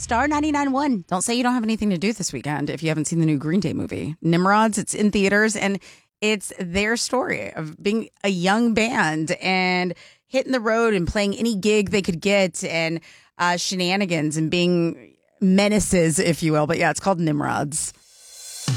Star 99.1. Don't say you don't have anything to do this weekend if you haven't seen the new Green Day movie, Nimrods. It's in theaters, and it's their story of being a young band and hitting the road and playing any gig they could get, and shenanigans and being menaces, if you will. But yeah, it's called Nimrods.